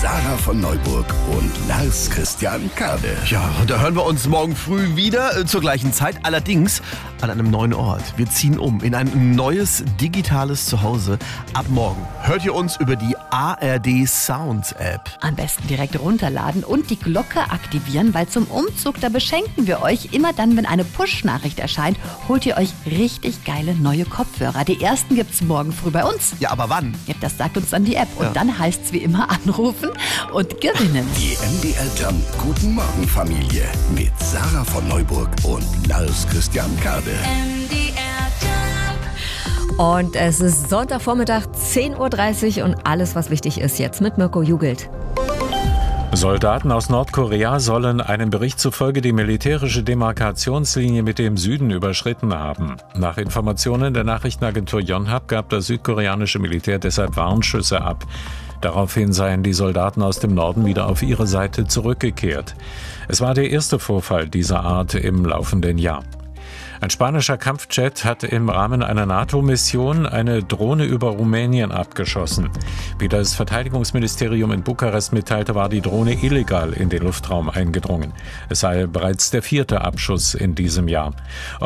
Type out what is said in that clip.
Sarah von Neuburg und Lars Christian Kade. Ja, da hören wir uns morgen früh wieder zur gleichen Zeit, allerdings an einem neuen Ort. Wir ziehen um in ein neues digitales Zuhause. Ab morgen hört ihr uns über die ARD Sounds App. Am besten direkt runterladen und die Glocke aktivieren, weil zum Umzug, da beschenken wir euch immer dann, wenn eine Push-Nachricht erscheint, holt ihr euch richtig geile neue Kopfhörer. Die ersten gibt's morgen früh bei uns. Ja, aber wann? Ja, das sagt uns dann die App. Und dann heißt's wie immer anrufen und gewinnen. Die MDR Jump Guten Morgen Familie mit Sarah von Neuburg und Lars Christian Kade. Und es ist Sonntagvormittag, 10.30 Uhr und alles, was wichtig ist, jetzt mit Mirko Jugelt. Soldaten aus Nordkorea sollen einem Bericht zufolge die militärische Demarkationslinie mit dem Süden überschritten haben. Nach Informationen der Nachrichtenagentur Yonhap gab das südkoreanische Militär deshalb Warnschüsse ab. Daraufhin seien die Soldaten aus dem Norden wieder auf ihre Seite zurückgekehrt. Es war der erste Vorfall dieser Art im laufenden Jahr. Ein spanischer Kampfjet hat im Rahmen einer NATO-Mission eine Drohne über Rumänien abgeschossen. Wie das Verteidigungsministerium in Bukarest mitteilte, war die Drohne illegal in den Luftraum eingedrungen. Es sei bereits der 4. Abschuss in diesem Jahr.